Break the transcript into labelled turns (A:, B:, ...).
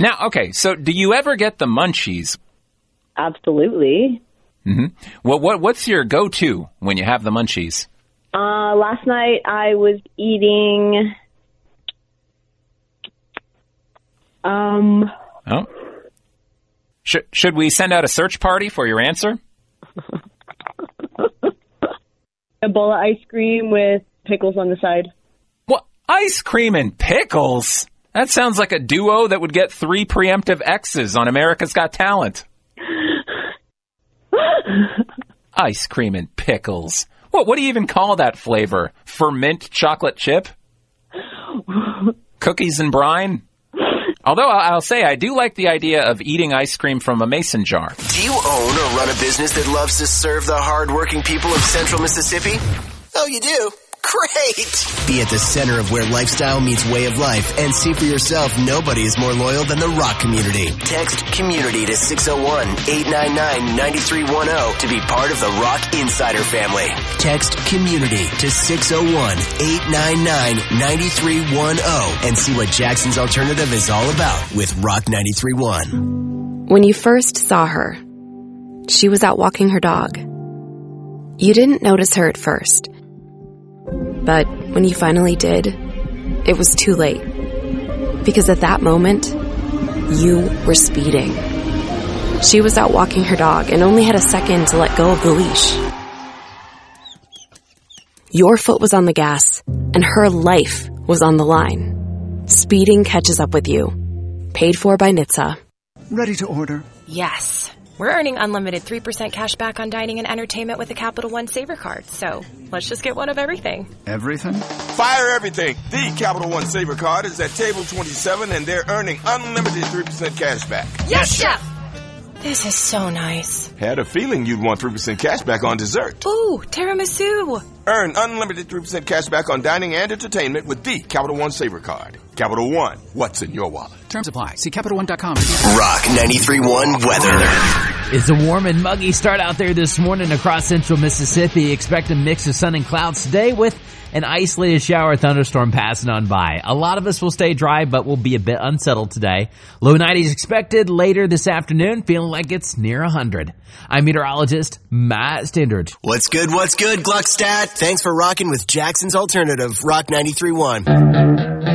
A: Now, okay, so do you ever get the munchies?
B: Absolutely.
A: Mm-hmm. Well, what's your go-to when you have the munchies?
B: Last night I was eating...
A: Oh. Should we send out a search party for your answer?
B: A bowl of ice cream with pickles on the side.
A: What? Ice cream and pickles? That sounds like a duo that would get 3 preemptive X's on America's Got Talent. Ice cream and pickles. What do you even call that flavor? Ferment chocolate chip? Cookies and brine? Although I'll say I do like the idea of eating ice cream from a mason jar.
C: Do you own or run a business that loves to serve the hardworking people of Central Mississippi? Oh, you do? Great! Be at the center of where lifestyle meets way of life and see for yourself nobody is more loyal than the Rock community. Text COMMUNITY to 601-899-9310 to be part of the Rock Insider family. Text COMMUNITY to 601-899-9310 and see what Jackson's Alternative is all about with Rock 93.1.
D: When you first saw her, she was out walking her dog. You didn't notice her at first. But when you finally did, it was too late. Because at that moment, you were speeding. She was out walking her dog and only had a second to let go of the leash. Your foot was on the gas, and her life was on the line. Speeding catches up with you. Paid for by NHTSA.
E: Ready to order?
F: Yes. We're earning unlimited 3% cash back on dining and entertainment with the Capital One Saver card. So let's just get one of everything.
E: Everything?
G: Fire everything. The Capital One Saver card is at table 27 and they're earning unlimited 3% cash back.
F: Yes, Chef! This is so nice.
G: Had a feeling you'd want 3% cash back on dessert.
F: Ooh, tiramisu.
G: Earn unlimited 3% cash back on dining and entertainment with the Capital One Saver card. Capital One, what's in your wallet?
E: Terms apply. See CapitalOne.com.
C: Rock 93.1 weather.
H: It's a warm and muggy start out there this morning across central Mississippi. Expect a mix of sun and clouds today with an isolated shower thunderstorm passing on by. A lot of us will stay dry, but will be a bit unsettled today. Low 90s expected later this afternoon, feeling like it's near 100. I'm meteorologist Matt Stindard.
C: What's good, Gluckstadt? Thanks for rocking with Jackson's Alternative, Rock 93.1.